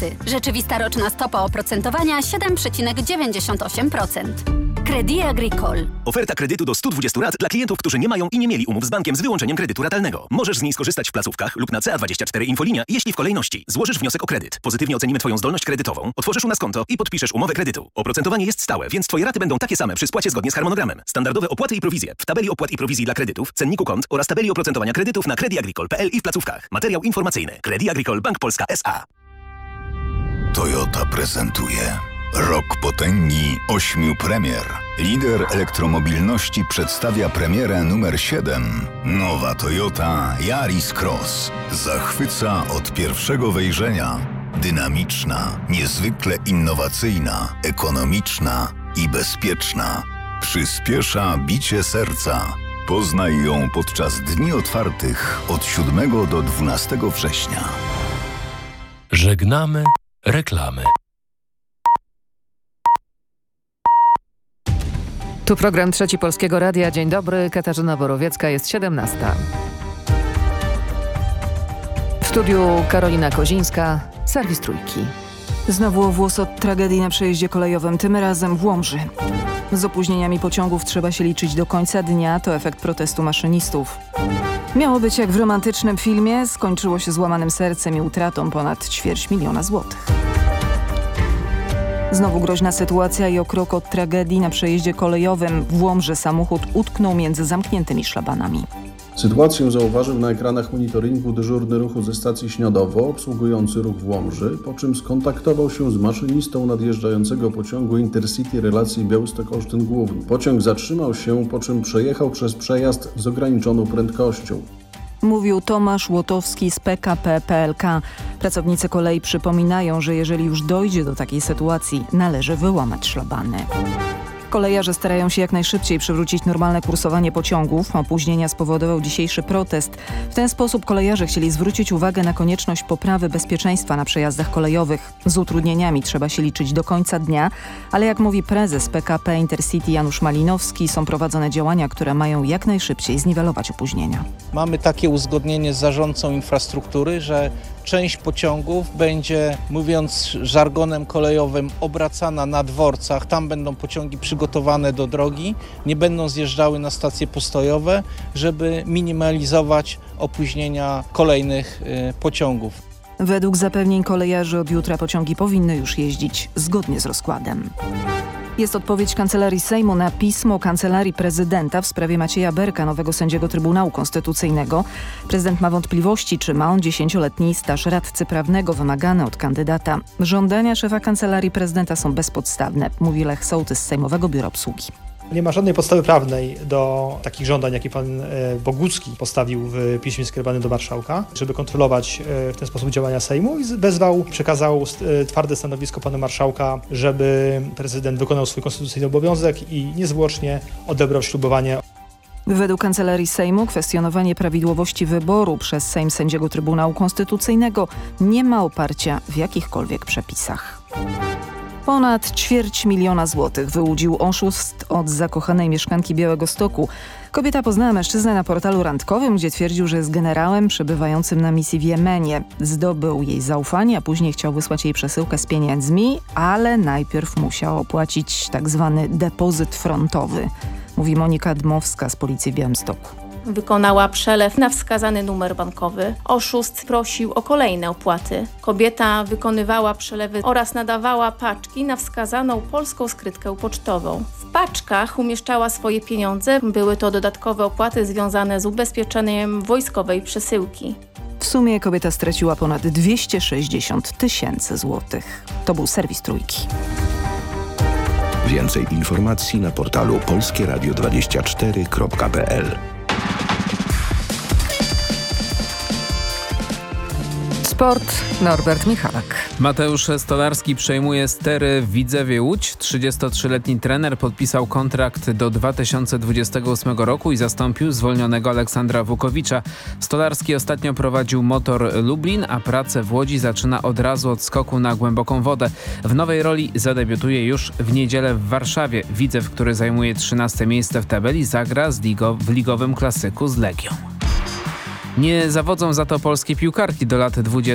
fakty. Rzeczywista roczna stopa oprocentowania 7,98%. Crédit Agricole. Oferta kredytu do 120 rat dla klientów, którzy nie mają i nie mieli umów z bankiem z wyłączeniem kredytu ratalnego. Możesz z niej skorzystać w placówkach lub na CA24 Infolinia, jeśli w kolejności złożysz wniosek o kredyt. Pozytywnie ocenimy Twoją zdolność kredytową, otworzysz u nas konto i podpiszesz umowę kredytu. Oprocentowanie jest stałe, więc Twoje raty będą takie same przy spłacie zgodnie z harmonogramem. Standardowe opłaty i prowizje w tabeli opłat i prowizji dla kredytów, cenniku kont oraz tabeli oprocentowania kredytów na crediagricole.pl i w placówkach. Materiał informacyjny. Crédit Agricole Bank Polska S.A. Toyota prezentuje Rok potęgi 8 premier. Lider elektromobilności przedstawia premierę numer 7. Nowa Toyota Yaris Cross. Zachwyca od pierwszego wejrzenia. Dynamiczna, niezwykle innowacyjna, ekonomiczna i bezpieczna. Przyspiesza bicie serca. Poznaj ją podczas dni otwartych od 7 do 12 września. Żegnamy reklamy. Tu program Trzeci Polskiego Radia. Dzień dobry, Katarzyna Borowiecka, jest 17. W studiu Karolina Kozińska, serwis Trójki. Znowu o włos od tragedii na przejeździe kolejowym, tym razem w Łomży. Z opóźnieniami pociągów trzeba się liczyć do końca dnia, to efekt protestu maszynistów. Miało być jak w romantycznym filmie, skończyło się złamanym sercem i utratą ponad 250 000 złotych. Znowu groźna sytuacja i o krok od tragedii na przejeździe kolejowym. W Łomży samochód utknął między zamkniętymi szlabanami. Sytuację zauważył na ekranach monitoringu dyżurny ruchu ze stacji Śniadowo, obsługujący ruch w Łomży, po czym skontaktował się z maszynistą nadjeżdżającego pociągu Intercity relacji Białystok-Olsztyn Główny. Pociąg zatrzymał się, po czym przejechał przez przejazd z ograniczoną prędkością. Mówił Tomasz Łotowski z PKP PLK. Pracownicy kolei przypominają, że jeżeli już dojdzie do takiej sytuacji, należy wyłamać szlabany. Kolejarze starają się jak najszybciej przywrócić normalne kursowanie pociągów. Opóźnienia spowodował dzisiejszy protest. W ten sposób kolejarze chcieli zwrócić uwagę na konieczność poprawy bezpieczeństwa na przejazdach kolejowych. Z utrudnieniami trzeba się liczyć do końca dnia, ale jak mówi prezes PKP Intercity Janusz Malinowski, są prowadzone działania, które mają jak najszybciej zniwelować opóźnienia. Mamy takie uzgodnienie z zarządcą infrastruktury, że część pociągów będzie, mówiąc żargonem kolejowym, obracana na dworcach. Tam będą pociągi przygotowane do drogi, nie będą zjeżdżały na stacje postojowe, żeby minimalizować opóźnienia kolejnych pociągów. Według zapewnień kolejarzy od jutra pociągi powinny już jeździć zgodnie z rozkładem. Jest odpowiedź Kancelarii Sejmu na pismo Kancelarii Prezydenta w sprawie Macieja Berka, nowego sędziego Trybunału Konstytucyjnego. Prezydent ma wątpliwości, czy ma on 10-letni staż radcy prawnego wymagany od kandydata. Żądania szefa Kancelarii Prezydenta są bezpodstawne, mówi Lech Sołtys z Sejmowego Biura Obsługi. Nie ma żadnej podstawy prawnej do takich żądań, jakie pan Bogucki postawił w piśmie skierowanym do marszałka, żeby kontrolować w ten sposób działania Sejmu i przekazał twarde stanowisko panu marszałka, żeby prezydent wykonał swój konstytucyjny obowiązek i niezwłocznie odebrał ślubowanie. Według Kancelarii Sejmu kwestionowanie prawidłowości wyboru przez Sejm sędziego Trybunału Konstytucyjnego nie ma oparcia w jakichkolwiek przepisach. Ponad 250 000 złotych wyłudził oszust od zakochanej mieszkanki Białegostoku. Kobieta poznała mężczyznę na portalu randkowym, gdzie twierdził, że jest generałem przebywającym na misji w Jemenie. Zdobył jej zaufanie, a później chciał wysłać jej przesyłkę z pieniędzmi, ale najpierw musiał opłacić tzw. depozyt frontowy, mówi Monika Dmowska z policji w Białymstoku. Wykonała przelew na wskazany numer bankowy. Oszust prosił o kolejne opłaty. Kobieta wykonywała przelewy oraz nadawała paczki na wskazaną polską skrytkę pocztową. W paczkach umieszczała swoje pieniądze. Były to dodatkowe opłaty związane z ubezpieczeniem wojskowej przesyłki. W sumie kobieta straciła ponad 260 000 złotych. To był serwis Trójki. Więcej informacji na portalu polskieradio24.pl. Sport, Norbert Michalak. Mateusz Stolarski przejmuje stery w Widzewie Łódź. 33-letni trener podpisał kontrakt do 2028 roku i zastąpił zwolnionego Aleksandra Wukowicza. Stolarski ostatnio prowadził Motor Lublin, a pracę w Łodzi zaczyna od razu od skoku na głęboką wodę. W nowej roli zadebiutuje już w niedzielę w Warszawie. Widzew, który zajmuje 13 miejsce w tabeli, zagra w ligowym klasyku z Legią. Nie zawodzą za to polskie piłkarki do lat 20.